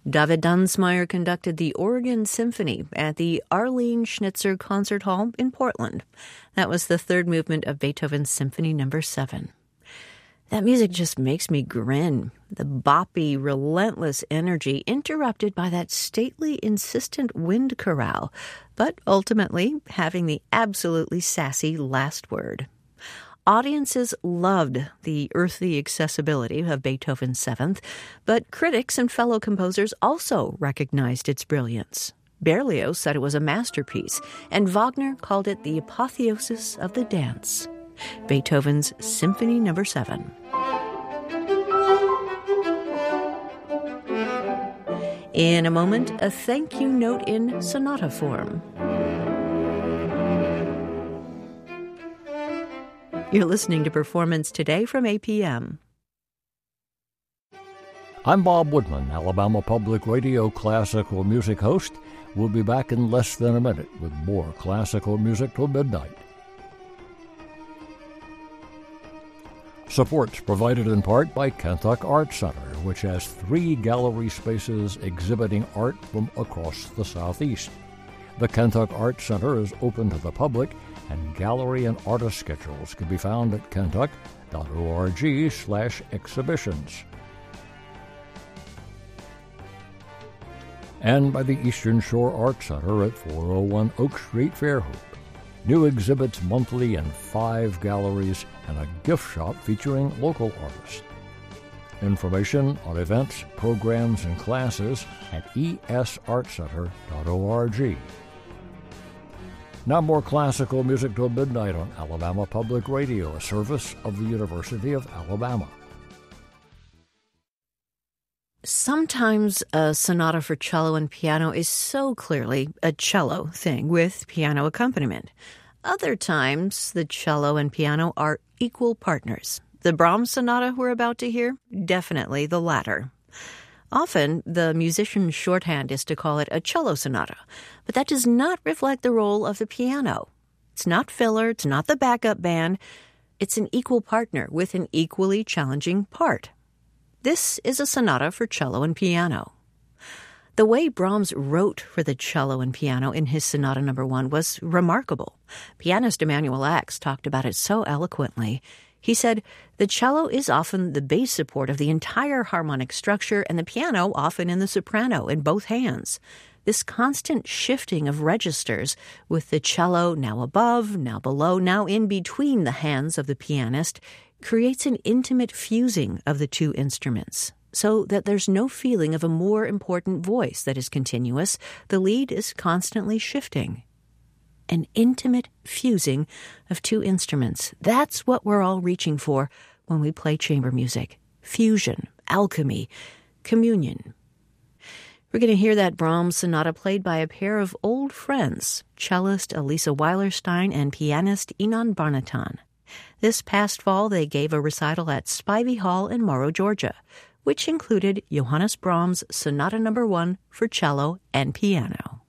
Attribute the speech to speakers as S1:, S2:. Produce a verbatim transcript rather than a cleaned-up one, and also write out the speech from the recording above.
S1: David Dunsmeyer conducted the Oregon Symphony at the Arlene Schnitzer Concert Hall in Portland. That was the third movement of Beethoven's Symphony Number seven. That music just makes me grin. The boppy, relentless energy interrupted by that stately, insistent wind chorale, but ultimately having the absolutely sassy last word. Audiences loved the earthy accessibility of Beethoven's Seventh, but critics and fellow composers also recognized its brilliance. Berlioz said it was a masterpiece, and Wagner called it the apotheosis of the dance. Beethoven's Symphony Number seven. In a moment, a thank you note in sonata form. You're listening to Performance Today from A P M.
S2: I'm Bob Woodman, Alabama Public Radio classical music host. We'll be back in less than a minute with more classical music till midnight. Support's provided in part by Kentuck Art Center, which has three gallery spaces exhibiting art from across the Southeast. The Kentuck Art Center is open to the public, and gallery and artist schedules can be found at kentuck.org slash exhibitions. And by the Eastern Shore Art Center at four oh one Oak Street, Fairhope. New exhibits monthly in five galleries and a gift shop featuring local artists. Information on events, programs, and classes at e s art center dot org. Now more classical music till midnight on Alabama Public Radio, a service of the University of Alabama.
S1: Sometimes a sonata for cello and piano is so clearly a cello thing with piano accompaniment. Other times, the cello and piano are equal partners. The Brahms sonata we're about to hear, definitely the latter. Often, the musician's shorthand is to call it a cello sonata, but that does not reflect the role of the piano. It's not filler, it's not the backup band. It's an equal partner with an equally challenging part. This is a sonata for cello and piano. The way Brahms wrote for the cello and piano in his Sonata Number One was remarkable. Pianist Emanuel Ax talked about it so eloquently. He said, the cello is often the bass support of the entire harmonic structure and the piano often in the soprano in both hands. This constant shifting of registers with the cello now above, now below, now in between the hands of the pianist creates an intimate fusing of the two instruments so that there's no feeling of a more important voice that is continuous. The lead is constantly shifting. An intimate fusing of two instruments. That's what we're all reaching for when we play chamber music. Fusion, alchemy, communion. We're going to hear that Brahms sonata played by a pair of old friends, cellist Elisa Weilerstein and pianist Inon Barnatan. This past fall, they gave a recital at Spivey Hall in Morrow, Georgia, which included Johannes Brahms' Sonata Number One for cello and piano.